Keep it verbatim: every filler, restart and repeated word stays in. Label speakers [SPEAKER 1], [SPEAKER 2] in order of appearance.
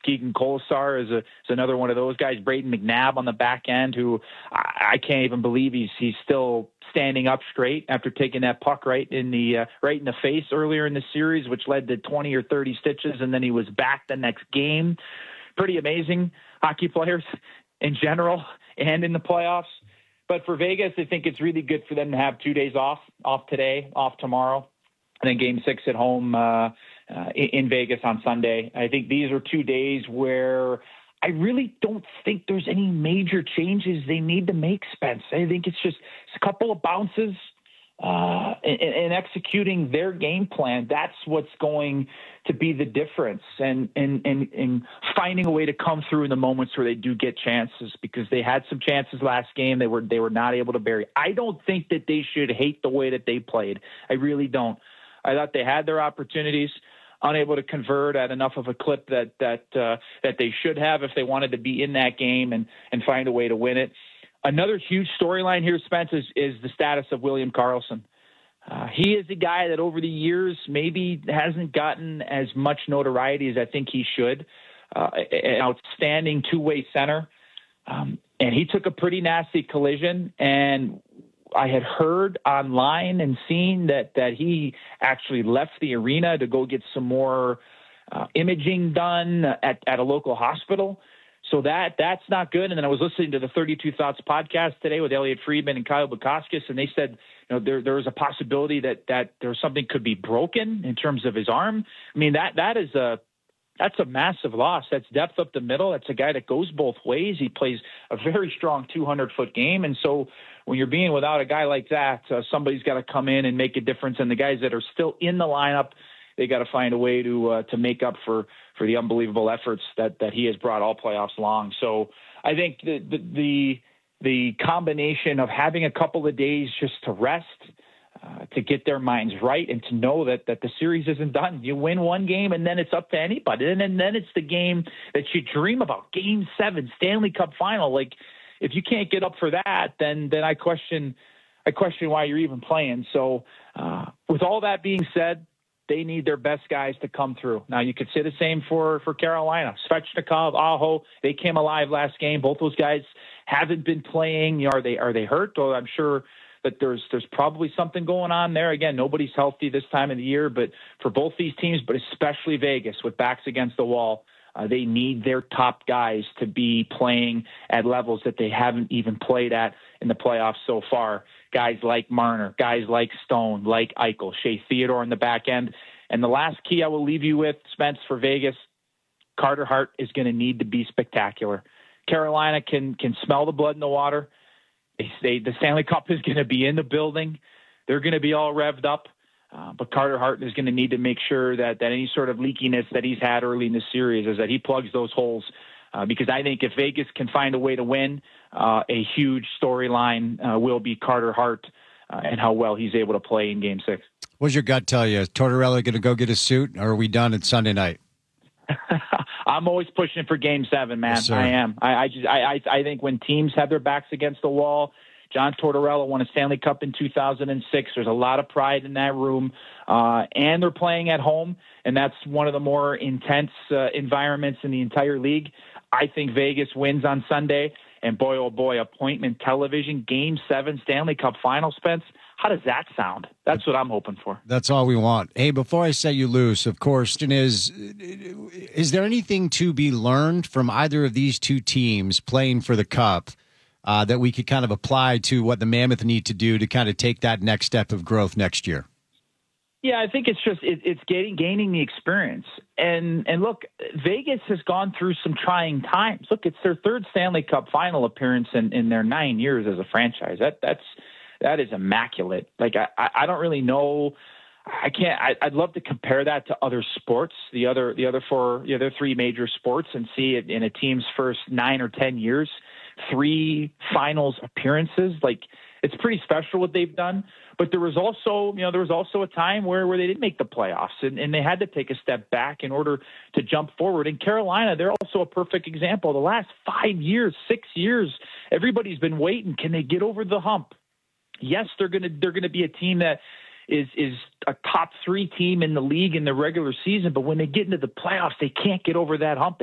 [SPEAKER 1] Keegan Kolesar is, a, is another one of those guys. Braden McNabb on the back end, who I, I can't even believe he's he's still standing up straight after taking that puck right in the uh, right in the face earlier in the series, which led to twenty or thirty stitches, and then he was back the next game. Pretty amazing hockey players in general and in the playoffs. But for Vegas, I think it's really good for them to have two days off, off today, off tomorrow, and then game six at home uh, uh, in Vegas on Sunday. I think these are two days where I really don't think there's any major changes they need to make, Spence. I think it's just a couple of bounces uh, and, and executing their game plan. That's what's going to be the difference, and, and, and, and finding a way to come through in the moments where they do get chances, because they had some chances last game. They were, they were not able to bury. I don't think that they should hate the way that they played. I really don't. I thought they had their opportunities, unable to convert at enough of a clip that, that, uh, that they should have if they wanted to be in that game and, and find a way to win it. Another huge storyline here, Spence, is, is the status of William Karlsson. Uh, he is a guy that over the years maybe hasn't gotten as much notoriety as I think he should. Uh, an outstanding two-way center. Um, and he took a pretty nasty collision, and I had heard online and seen that, that he actually left the arena to go get some more uh, imaging done at, at a local hospital. So that that's not good. And then I was listening to the thirty-two Thoughts podcast today with Elliot Friedman and Kyle Bukauskas, and they said, you know, there there was a possibility that that there something could be broken in terms of his arm. I mean, that that is a that's a massive loss. That's depth up the middle. That's a guy that goes both ways. He plays a very strong two hundred foot game, and so when you're being without a guy like that, uh, somebody's got to come in and make a difference. And the guys that are still in the lineup, they got to find a way to uh, to make up for, for the unbelievable efforts that, that he has brought all playoffs long. So I think the, the the the combination of having a couple of days just to rest, uh, to get their minds right, and to know that that the series isn't done. You win one game, and then it's up to anybody, and then, then it's the game that you dream about, Game Seven, Stanley Cup Final. Like, if you can't get up for that, then then I question I question why you're even playing. So uh, with all that being said, they need their best guys to come through. Now, you could say the same for, for Carolina. Svechnikov, Aho, they came alive last game. Both those guys haven't been playing. You know, are they are they hurt? Or I'm sure that there's there's probably something going on there. Again, nobody's healthy this time of the year, but for both these teams, but especially Vegas with backs against the wall, uh, they need their top guys to be playing at levels that they haven't even played at in the playoffs so far. Guys like Marner, guys like Stone, like Eichel, Shea Theodore on the back end. And the last key I will leave you with, Spence, for Vegas, Carter Hart is going to need to be spectacular. Carolina can can smell the blood in the water. They say the Stanley Cup is going to be in the building. They're going to be all revved up. Uh, but Carter Hart is going to need to make sure that, that any sort of leakiness that he's had early in the series is that he plugs those holes. Uh, because I think if Vegas can find a way to win, uh, a huge storyline uh, will be Carter Hart uh, and how well he's able to play in Game Six.
[SPEAKER 2] What's your gut tell you? Is Tortorella going to go get a suit, or are we done at Sunday night?
[SPEAKER 1] I'm always pushing for Game Seven, man.
[SPEAKER 2] Yes,
[SPEAKER 1] I am. I, I just, I, I, I think when teams have their backs against the wall, John Tortorella won a Stanley Cup in two thousand six. There's a lot of pride in that room, uh, and they're playing at home, and that's one of the more intense uh, environments in the entire league. I think Vegas wins on Sunday, and boy, oh boy, appointment television, Game seven, Stanley Cup Final, Spence. How does that sound? That's what I'm hoping for.
[SPEAKER 2] That's all we want. Hey, before I set you loose, of course, is, is there anything to be learned from either of these two teams playing for the Cup uh, that we could kind of apply to what the Mammoth need to do to kind of take that next step of growth next year?
[SPEAKER 1] Yeah, I think it's just it, it's getting gaining the experience, and and look, Vegas has gone through some trying times. Look, it's their third Stanley Cup Final appearance in, in their nine years as a franchise. That that's that is immaculate. Like I I don't really know. I can't. I, I'd love to compare that to other sports, the other the other four, the other three major sports, and see it in a team's first nine or ten years, three finals appearances. Like, it's pretty special what they've done. But there was also, you know, there was also a time where, where they didn't make the playoffs, and, and they had to take a step back in order to jump forward. In Carolina, they're also a perfect example. The last five years, six years, everybody's been waiting. Can they get over the hump? Yes, they're gonna they're gonna be a team that is is a top three team in the league in the regular season, but when they get into the playoffs, they can't get over that hump.